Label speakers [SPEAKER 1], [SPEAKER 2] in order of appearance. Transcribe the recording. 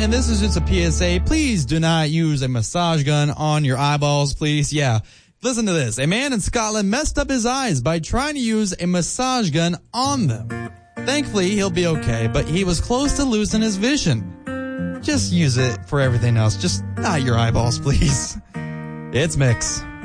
[SPEAKER 1] And this is just a PSA. Please do not use a massage gun on your eyeballs, please. Yeah. Listen to this. A man in Scotland messed up his eyes by trying to use a massage gun on them. Thankfully, he'll be okay, but he was close to losing his vision. Just use it for everything else. Just not your eyeballs, please. It's Mix.